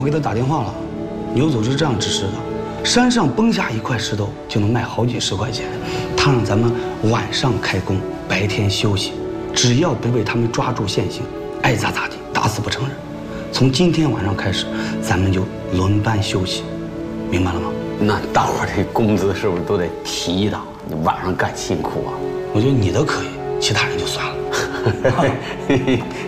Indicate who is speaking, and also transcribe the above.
Speaker 1: 我给他打电话了，牛总是这样指示的：山上崩下一块石头就能卖好几十块钱。他让咱们晚上开工，白天休息，只要不被他们抓住现行，爱咋咋地，打死不承认。从今天晚上开始，咱们就轮班休息，明白了吗？
Speaker 2: 那大伙儿这工资是不是都得提的？你晚上干辛苦啊？
Speaker 1: 我觉得你的可以，其他人就算了。